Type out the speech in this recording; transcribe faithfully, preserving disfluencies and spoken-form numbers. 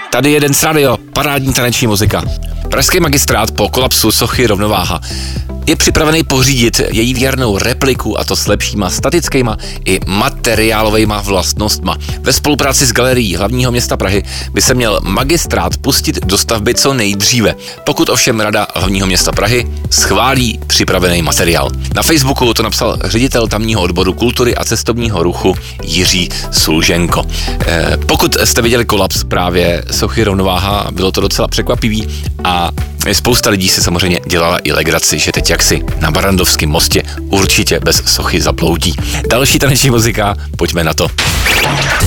Tady je Dance Radio, parádní taneční muzika. Pražský magistrát po kolapsu sochy Rovnováha je připravený pořídit její věrnou repliku, a to s lepšíma statickýma i materiálovejma vlastnostma. Ve spolupráci s Galerií hlavního města Prahy by se měl magistrát pustit do stavby co nejdříve, pokud ovšem Rada hlavního města Prahy schválí připravený materiál. Na Facebooku to napsal ředitel tamního odboru kultury a cestovního ruchu Jiří Sulženko. E, pokud jste viděli kolaps právě sochy Rovnováha, bylo to docela překvapivý a spousta lidí si samozřejmě dělala i legraci, že teď jaksi na Barrandovském mostě určitě bez sochy zabloudí. Další taneční muzika, pojďme na to.